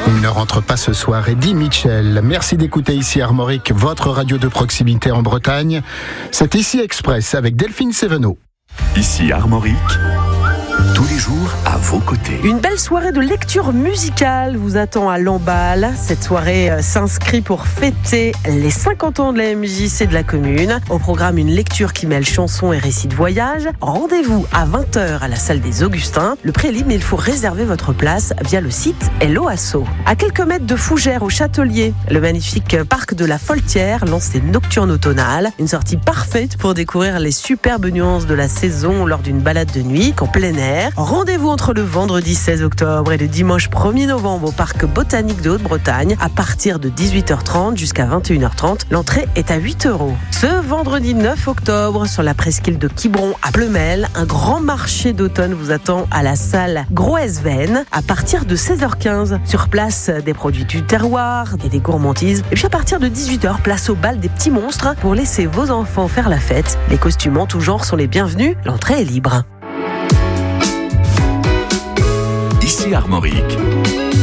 Il ne rentre pas ce soir, Eddie Mitchell. Merci d'écouter ici Armorique, votre radio de proximité en Bretagne. C'est Ici Express avec Delphine Sévenot. Ici Armorique, tous les jours à vos côtés. Une belle soirée de lecture musicale vous attend à Lamballe. Cette soirée s'inscrit pour fêter les 50 ans de la MJC de la commune. Au programme, une lecture qui mêle chansons et récits de voyage. Rendez-vous à 20h à la salle des Augustins. Le prix est libre, mais il faut réserver votre place via le site Hello Asso. À quelques mètres de Fougères au Châtelier, le magnifique parc de la Foltière lance ses nocturnes automnales. Une sortie parfaite pour découvrir les superbes nuances de la saison lors d'une balade de nuit en plein air. Rendez-vous entre le vendredi 16 octobre et le dimanche 1er novembre au parc botanique de Haute-Bretagne à partir de 18h30 jusqu'à 21h30. L'entrée est à 8 €. Ce vendredi 9 octobre, sur la presqu'île de Quiberon à Pleumel, un grand marché d'automne vous attend à la salle Groesven à partir de 16h15. Sur place, des produits du terroir et des gourmandises. Et puis à partir de 18h, place au bal des petits monstres pour laisser vos enfants faire la fête. Les costumes en tout genre sont les bienvenus. L'entrée est libre. Ici Armorique,